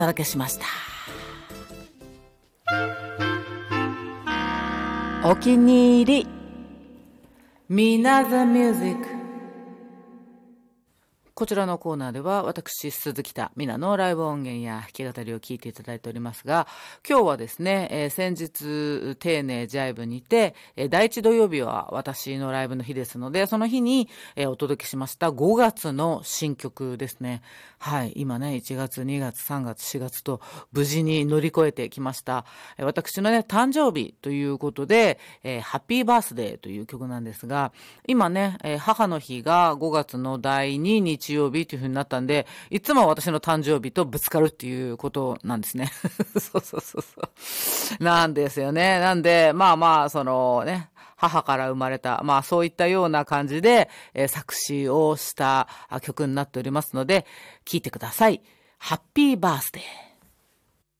届けしました。お気に入りミナザミュージック。こちらのコーナーでは私鈴木田美奈のライブ音源や弾き語りを聞いていただいておりますが、今日はですね、先日丁寧ジャイブにて、第1土曜日は私のライブの日ですので、その日に、お届けしました5月の新曲ですね。はい、今ね1月2月3月4月と無事に乗り越えてきました。私のね誕生日ということで、ハッピーバースデーという曲なんですが、今ね、母の日が5月の第2日曜日という風になったんで、いつも私の誕生日とぶつかるっていうことなんですね。そうそうそうそう。なんですよね。なんで、まあまあ、そのね、母から生まれた、まあそういったような感じで、作詞をした曲になっておりますので、聴いてください。ハッピーバースデー。